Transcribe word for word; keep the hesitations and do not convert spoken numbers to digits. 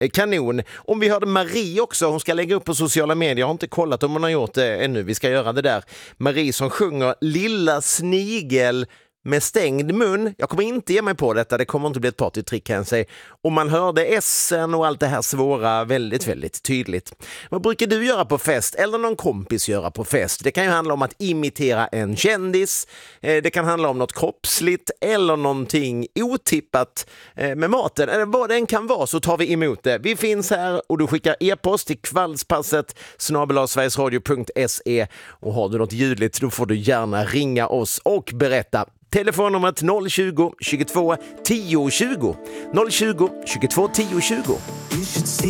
Kanon. Om vi hörde Marie också, hon ska lägga upp på sociala medier. Jag har inte kollat om hon har gjort det ännu. Vi ska göra det där. Marie som sjunger Lilla snigel med stängd mun. Jag kommer inte ge mig på detta. Det kommer inte bli ett partytrick kan jag säga. Och man hörde essen och allt det här svåra väldigt, väldigt tydligt. Vad brukar du göra på fest? Eller någon kompis göra på fest? Det kan ju handla om att imitera en kändis. Det kan handla om något kroppsligt eller någonting otippat med maten. Eller vad det än kan vara så tar vi emot det. Vi finns här och du skickar e-post till kvällspasset snabel-a sverigesradio punkt se och har du något ljudligt då får du gärna ringa oss och berätta. Telefonnumret noll tjugo, tjugotvå, tio tjugo. noll tjugo, tjugotvå, tio tjugo.